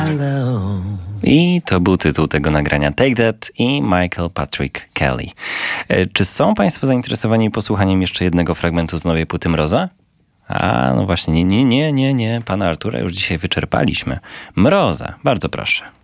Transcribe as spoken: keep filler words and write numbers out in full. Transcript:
I to był tytuł tego nagrania Take That i Michael Patrick Kelly. Czy są Państwo zainteresowani posłuchaniem jeszcze jednego fragmentu z nowej płyty Mroza? A, no właśnie, nie, nie, nie, nie, nie. Pana Artura już dzisiaj wyczerpaliśmy. Mroza, bardzo proszę.